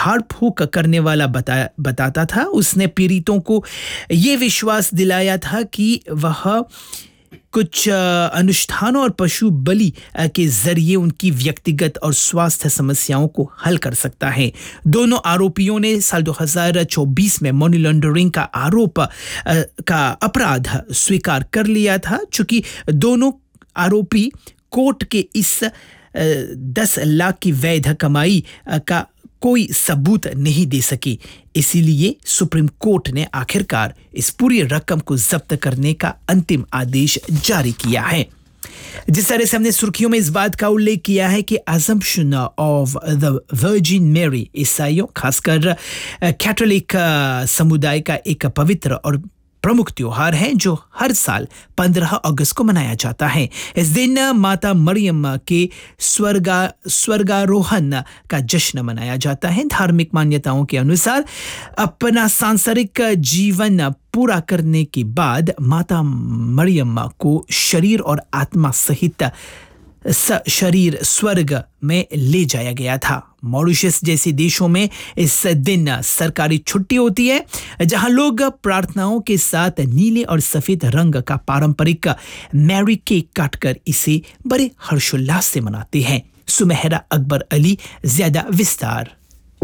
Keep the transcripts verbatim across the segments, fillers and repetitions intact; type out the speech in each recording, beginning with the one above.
झाड़ फूक करने वाला बता बताता था। उसने पीड़ितों को ये विश्वास दिलाया था कि वह कुछ अनुष्ठानों और पशु बलि के जरिए उनकी व्यक्तिगत और स्वास्थ्य समस्याओं को हल कर सकता है। दोनों आरोपियों ने साल दो हज़ार चौबीस में मनी लॉन्ड्रिंग का आरोप का अपराध स्वीकार कर लिया था। चूंकि दोनों आरोपी कोर्ट के इस दस लाख की वैध कमाई का कोई सबूत नहीं दे सकी, इसीलिए सुप्रीम कोर्ट ने आखिरकार इस पूरी रकम को जब्त करने का अंतिम आदेश जारी किया है। जिस तरह से हमने सुर्खियों में इस बात का उल्लेख किया है कि assumption of the virgin Mary ईसाइयों खासकर कैथोलिक समुदाय का एक पवित्र और प्रमुख त्योहार है जो हर साल पंद्रह अगस्त को मनाया जाता है। इस दिन माता मरियम के स्वर्गा स्वर्गारोहण का जश्न मनाया जाता है। धार्मिक मान्यताओं के अनुसार अपना सांसारिक जीवन पूरा करने के बाद माता मरियम को शरीर और आत्मा सहित स शरीर स्वर्ग में ले जाया गया था। मॉरिशस जैसे देशों में इस दिन सरकारी छुट्टी होती है, जहां लोग प्रार्थनाओं के साथ नीले और सफेद रंग का पारंपरिक मैरी केक काटकर इसे बड़े हर्षोल्लास से मनाते हैं। सुमेहरा अकबर अली ज्यादा विस्तार।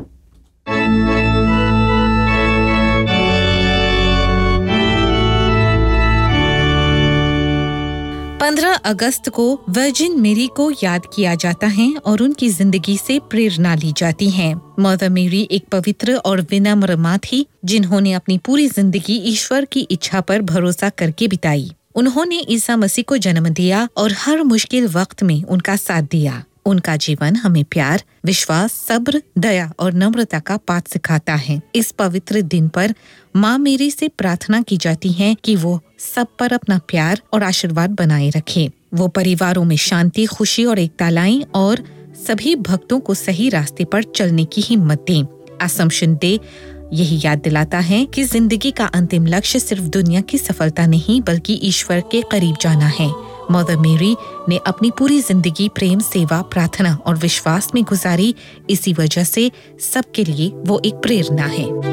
पंद्रह अगस्त को वर्जिन मेरी को याद किया जाता है और उनकी जिंदगी से प्रेरणा ली जाती है। मदर मेरी एक पवित्र और विनम्र माँ थी जिन्होंने अपनी पूरी जिंदगी ईश्वर की इच्छा पर भरोसा करके बिताई। उन्होंने ईसा मसीह को जन्म दिया और हर मुश्किल वक्त में उनका साथ दिया। उनका जीवन हमें प्यार, विश्वास, सब्र, दया और नम्रता का पाठ सिखाता है। इस पवित्र दिन पर माँ मेरी से प्रार्थना की जाती है कि वो सब पर अपना प्यार और आशीर्वाद बनाए रखे। वो परिवारों में शांति, खुशी और एकता लाएं और सभी भक्तों को सही रास्ते पर चलने की हिम्मत दें। असम्पशन डे यही याद दिलाता है कि जिंदगी का अंतिम लक्ष्य सिर्फ दुनिया की सफलता नहीं बल्कि ईश्वर के करीब जाना है। मदर मेरी ने अपनी पूरी जिंदगी प्रेम, सेवा, प्रार्थना और विश्वास में गुजारी। इसी वजह से सबके लिए वो एक प्रेरणा है।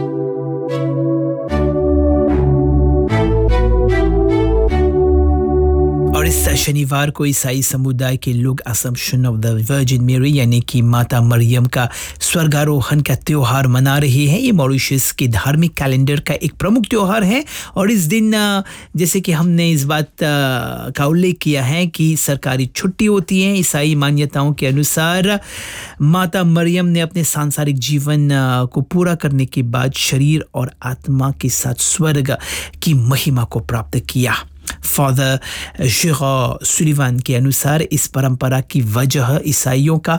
और इस शनिवार को ईसाई समुदाय के लोग असम्पशन ऑफ द वर्जिन मेरी यानी कि माता मरियम का स्वर्गारोहण का त्योहार मना रहे हैं। ये मॉरिशस के धार्मिक कैलेंडर का एक प्रमुख त्योहार है और इस दिन जैसे कि हमने इस बात का उल्लेख किया है कि सरकारी छुट्टी होती है। ईसाई मान्यताओं के अनुसार माता मरियम ने अपने सांसारिक जीवन को पूरा करने के बाद शरीर और आत्मा के साथ स्वर्ग की महिमा को प्राप्त किया। फादर जेरा सुलिवान के अनुसार इस परंपरा की वजह ईसाइयों का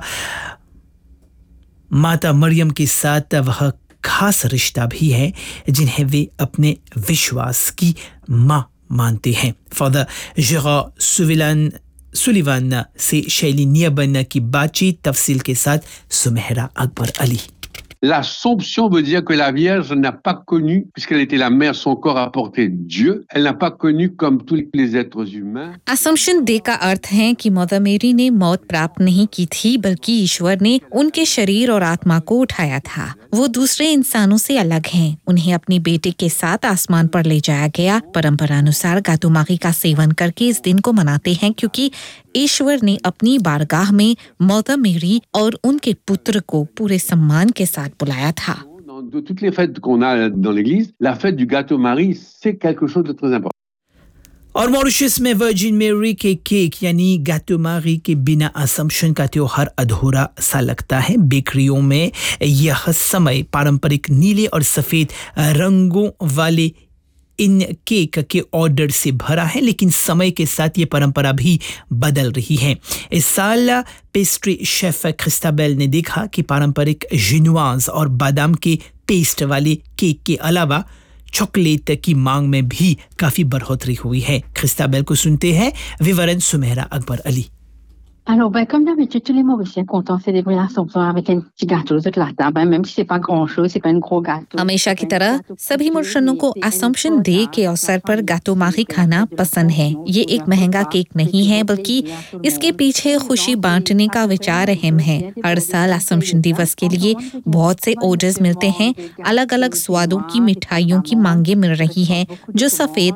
माता मरियम के साथ वह खास रिश्ता भी है जिन्हें वे अपने विश्वास की मां मानते हैं। फादर जेरा सुलिवान सुलिवान से शैली नियबन की बातचीत तफसील के साथ सुमेहरा Akbar Ali. L'Assomption veut dire que la Vierge n'a pas connu, puisqu'elle était la mère, son corps a porté Dieu, elle n'a pas connu comme tous les êtres humains. Assumption day का अर्थ है कि मदर मेरी ने मौत प्राप्त नहीं की थी बल्कि ईश्वर ने उनके शरीर और आत्मा को उठाया था। वो दूसरे इंसानों से अलग हैं। उन्हें अपनी बेटे के साथ आसमान पर ले जाया गया। परंपरा अनुसार गातुमागी का सेवन करके इस दिन को मनाते हैं क्योंकि ईश्वर ने अपनी बारगाह में मदर मेरी और उनके पुत्र को पूरे सम्मान के साथ बुलाया था। De toutes les fêtes qu'on a dans l'église, la fête du gâteau Marie, c'est quelque chose de très important. और मॉरिशस में वर्जिन मेरी के केक यानी गैतो मारी के बिना असम्पशन का त्योहार अधूरा सा लगता है। बेकरियों में यह समय पारंपरिक नीले और सफेद रंगों वाले इन केक के ऑर्डर से भरा है, लेकिन समय के साथ ये परंपरा भी बदल रही है। इस साल पेस्ट्री शेफ क्रिस्टाबेल ने देखा कि पारंपरिक जिनुआज और बादाम के पेस्ट वाले केक के अलावा चॉकलेट की मांग में भी काफी बढ़ोतरी हुई है। क्रिस्टाबेल को सुनते हैं विवरण सुमेहरा Akbar Ali. Alors, ben, comme d'habitude, tous les Mauriciens comptent célébrer l'Assomption avec un petit gâteau sur la table, hein, même si c'est pas grand-chose, c'est pas un gros gâteau. हमेशा की तरह सभी मुर्शनों को असम्पशन डे के अवसर पर गातो माही खाना पसंद है। ये एक महंगा केक नहीं है, बल्कि इसके पीछे खुशी बांटने का विचार अहम है। हर साल असम्पशन दिवस के लिए बहुत से ऑर्डर्स मिलते हैं। अलग-अलग स्वादों की मिठाइयों की मांगे मिल रही हैं, जो सफेद